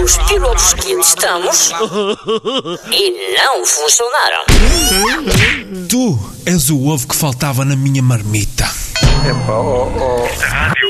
os pilotos que testamos e não funcionaram. Tu és o ovo que faltava na minha marmita. Epá,